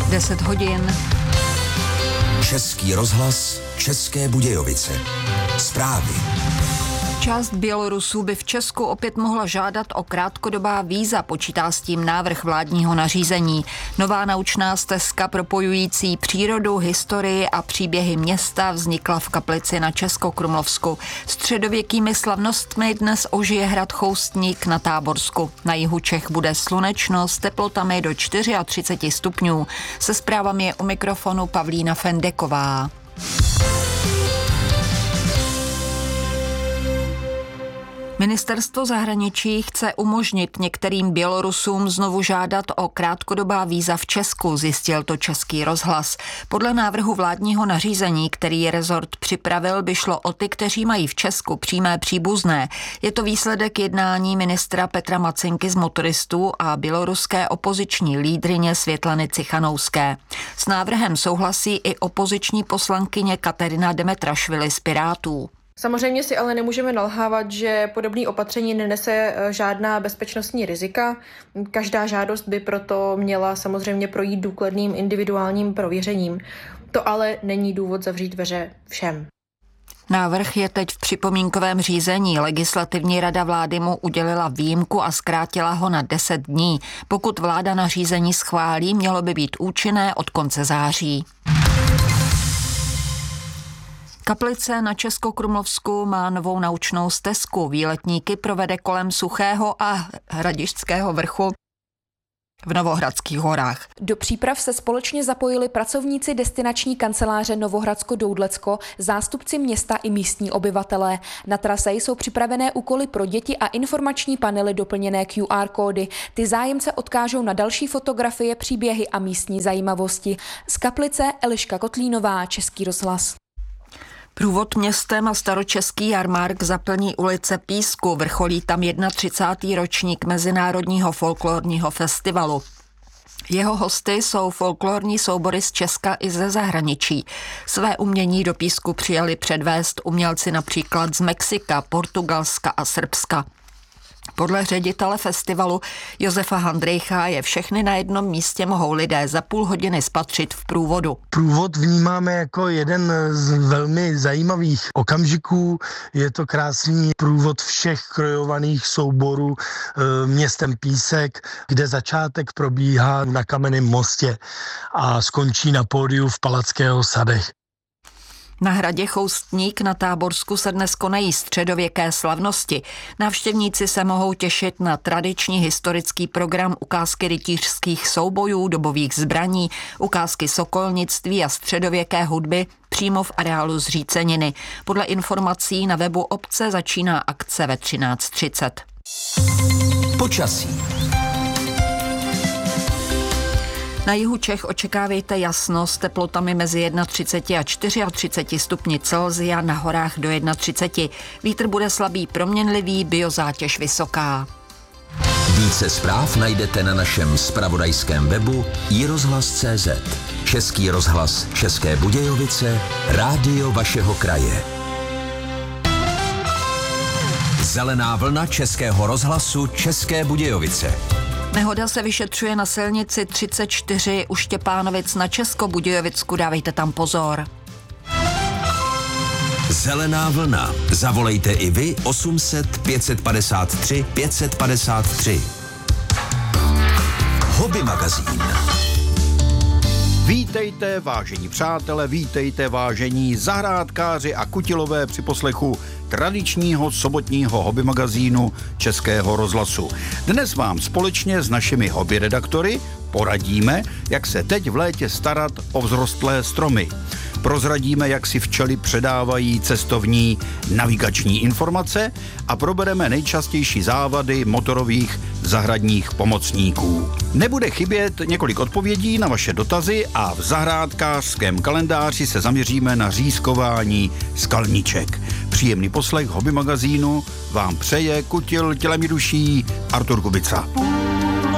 10 hodin. Český rozhlas, České Budějovice. Zprávy. Část Bělorusů by v Česku opět mohla žádat o krátkodobá víza, počítá s tím návrh vládního nařízení. Nová naučná stezka propojující přírodu, historii a příběhy města vznikla v kaplici na Českokrumlovsku. Středověkými slavnostmi dnes ožije hrad Choustník na Táborsku. Na jihu Čech bude slunečno s teplotami do 34 stupňů. Se zprávami je u mikrofonu Pavlína Fendeková. Ministerstvo zahraničí chce umožnit některým Bělorusům znovu žádat o krátkodobá víza v Česku, zjistil to Český rozhlas. Podle návrhu vládního nařízení, který rezort připravil, by šlo o ty, kteří mají v Česku přímé příbuzné. Je to výsledek jednání ministra Petra Macinky z motoristů a běloruské opoziční lídryně Světlany Cichanouské. S návrhem souhlasí i opoziční poslankyně Kateřina Demetrašvili z Pirátů. Samozřejmě si ale nemůžeme nalhávat, že podobné opatření nenese žádná bezpečnostní rizika. Každá žádost by proto měla samozřejmě projít důkladným individuálním prověřením. To ale není důvod zavřít dveře všem. Návrh je teď v připomínkovém řízení. Legislativní rada vlády mu udělila výjimku a zkrátila ho na 10 dní. Pokud vláda nařízení schválí, mělo by být účinné od konce září. Kaplice na Českokrumlovsku má novou naučnou stezku. Výletníky provede kolem Suchého a Hradišťského vrchu v Novohradských horách. Do příprav se společně zapojili pracovníci destinační kanceláře Novohradsko-Doudlecko, zástupci města i místní obyvatelé. Na trase jsou připravené úkoly pro děti a informační panely doplněné QR kódy. Ty zájemce odkážou na další fotografie, příběhy a místní zajímavosti. Z Kaplice Eliška Kotlínová, Český rozhlas. Průvod městem a staročeský jarmark zaplní ulice Písku, vrcholí tam 31. ročník Mezinárodního folklorního festivalu. Jeho hosty jsou folklorní soubory z Česka i ze zahraničí. Své umění do Písku přijeli předvést umělci například z Mexika, Portugalska a Srbska. Podle ředitele festivalu Josefa Handrejcha je všechny na jednom místě mohou lidé za půl hodiny spatřit v průvodu. Průvod vnímáme jako jeden z velmi zajímavých okamžiků. Je to krásný průvod všech krojovaných souborů městem Písek, kde začátek probíhá na Kamenném mostě a skončí na pódiu v Palackého sadech. Na hradě Choustník na Táborsku se dnes konají středověké slavnosti. Návštěvníci se mohou těšit na tradiční historický program, ukázky rytířských soubojů, dobových zbraní, ukázky sokolnictví a středověké hudby přímo v areálu Zříceniny. Podle informací na webu obce začíná akce ve 13:30. Počasí. Na jihu Čech očekávejte jasno s teplotami mezi 31 a 34 stupni Celsia, na horách do 31. Vítr bude slabý proměnlivý, biozátěž vysoká. Více zpráv najdete na našem zpravodajském webu iRozhlas.cz. Český rozhlas České Budějovice, rádio vašeho kraje. Zelená vlna Českého rozhlasu České Budějovice. Nehoda se vyšetřuje na silnici 34 u Štěpánovic na Českobudějovicku, dávejte tam pozor. Zelená vlna. Zavolejte i vy 800 553 553. Hobby magazín. Vítejte, vážení přátelé, vítejte, vážení zahrádkáři a kutilové při poslechu tradičního sobotního hobby magazínu Českého rozhlasu. Dnes vám společně s našimi hobby redaktory poradíme, jak se teď v létě starat o vzrostlé stromy. Prozradíme, jak si včely předávají cestovní navigační informace a probereme nejčastější závady motorových zahradních pomocníků. Nebude chybět několik odpovědí na vaše dotazy a v zahrádkářském kalendáři se zaměříme na řízkování skalníček. Příjemný poslech hobby magazínu vám přeje kutil tělem i duší Artur Kubica.